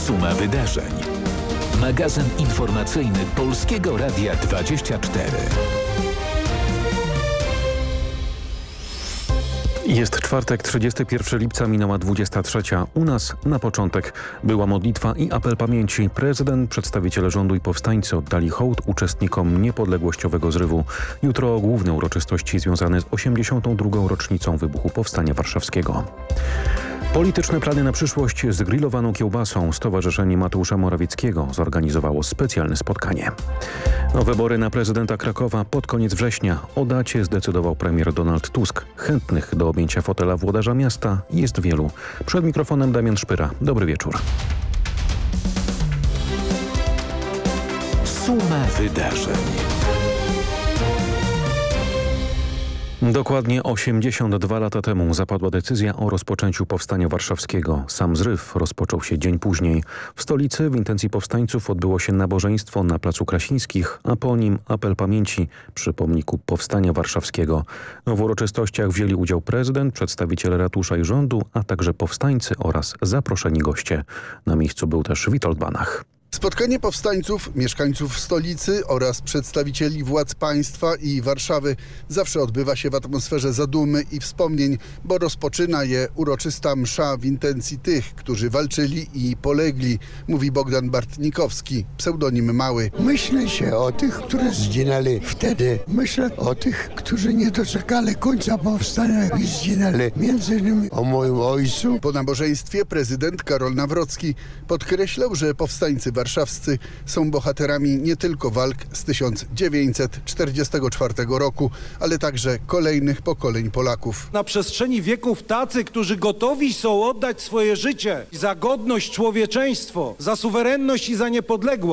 Suma wydarzeń. Magazyn informacyjny Polskiego Radia 24. Jest czwartek, 31 lipca, minęła 23. U nas na początek była modlitwa i apel pamięci. Prezydent, przedstawiciele rządu i powstańcy oddali hołd uczestnikom niepodległościowego zrywu. Jutro główne uroczystości związane z 82. rocznicą wybuchu Powstania Warszawskiego. Polityczne plany na przyszłość z grillowaną kiełbasą. Stowarzyszenie Mateusza Morawieckiego zorganizowało specjalne spotkanie. Wybory na prezydenta Krakowa pod koniec września. O dacie zdecydował premier Donald Tusk. Chętnych do objęcia fotela włodarza miasta jest wielu. Przed mikrofonem Damian Szpyra. Dobry wieczór. Suma wydarzeń. Dokładnie 82 lata temu zapadła decyzja o rozpoczęciu Powstania Warszawskiego. Sam zryw rozpoczął się dzień później. W stolicy w intencji powstańców odbyło się nabożeństwo na Placu Krasińskich, a po nim apel pamięci przy pomniku Powstania Warszawskiego. W uroczystościach wzięli udział prezydent, przedstawiciele ratusza i rządu, a także powstańcy oraz zaproszeni goście. Na miejscu był też Witold Banach. Spotkanie powstańców, mieszkańców stolicy oraz przedstawicieli władz państwa i Warszawy zawsze odbywa się w atmosferze zadumy i wspomnień, bo rozpoczyna je uroczysta msza w intencji tych, którzy walczyli i polegli, mówi Bogdan Bartnikowski, pseudonim Mały. Myślę się o tych, którzy zginęli wtedy. Myślę o tych, którzy nie doczekali końca powstania i zginęli. Między innymi o moim ojcu. Po nabożeństwie prezydent Karol Nawrocki podkreślał, że powstańcy warszawscy są bohaterami nie tylko walk z 1944 roku, ale także kolejnych pokoleń Polaków. Na przestrzeni wieków tacy, którzy gotowi są oddać swoje życie za godność, człowieczeństwo, za suwerenność i za niepodległość,